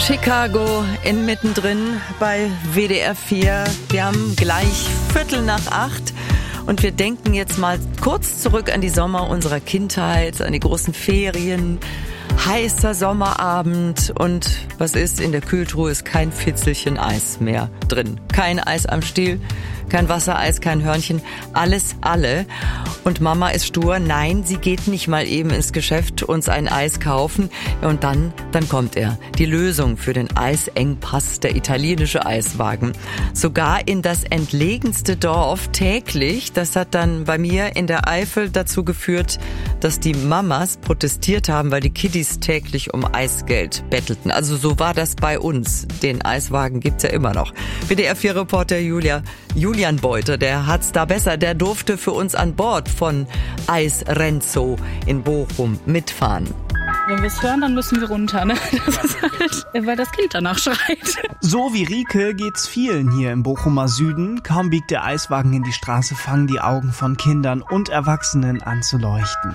Chicago mittendrin bei WDR 4. Wir haben gleich 7:45 und wir denken jetzt mal kurz zurück an die Sommer unserer Kindheit, an die großen Ferien. Heißer Sommerabend und was ist? In der Kühltruhe ist kein Fitzelchen Eis mehr drin. Kein Eis am Stiel, kein Wassereis, kein Hörnchen, alles alle. Und Mama ist stur, nein, sie geht nicht mal eben ins Geschäft uns ein Eis kaufen. Und dann kommt er. Die Lösung für den Eisengpass, der italienische Eiswagen. Sogar in das entlegenste Dorf täglich. Das hat dann bei mir in der Eifel dazu geführt, dass die Mamas protestiert haben, weil die Kiddies täglich um Eisgeld bettelten. Also so war das bei uns. Den Eiswagen gibt's ja immer noch. WDR 4-Reporter Julian Beuter, der hat's da besser. Der durfte für uns an Bord von Eis Renzo in Bochum mitfahren. Wenn wir es hören, dann müssen wir runter, ne? Das ist halt, weil das Kind danach schreit. So wie Rike geht's vielen hier im Bochumer Süden. Kaum biegt der Eiswagen in die Straße, fangen die Augen von Kindern und Erwachsenen an zu leuchten.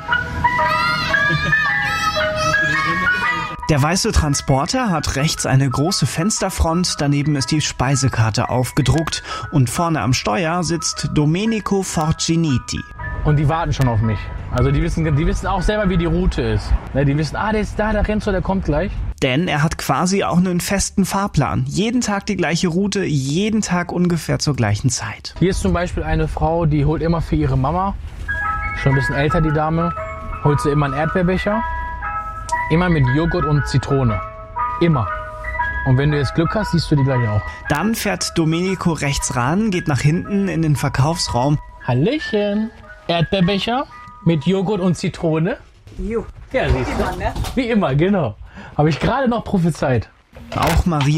Der weiße Transporter hat rechts eine große Fensterfront, daneben ist die Speisekarte aufgedruckt und vorne am Steuer sitzt Domenico Forciniti. Und die warten schon auf mich. Also die wissen auch selber, wie die Route ist. Die wissen, der ist da, der Renzo, der kommt gleich. Denn er hat quasi auch einen festen Fahrplan. Jeden Tag die gleiche Route, jeden Tag ungefähr zur gleichen Zeit. Hier ist zum Beispiel eine Frau, die holt immer für ihre Mama, schon ein bisschen älter die Dame, holt sie immer einen Erdbeerbecher. Immer mit Joghurt und Zitrone. Immer. Und wenn du jetzt Glück hast, siehst du die gleich auch. Dann fährt Domenico rechts ran, geht nach hinten in den Verkaufsraum. Hallöchen. Erdbeerbecher mit Joghurt und Zitrone. Jo. Ja, siehst du. Wie immer, ne? Wie immer, genau. Habe ich gerade noch prophezeit. Auch Maria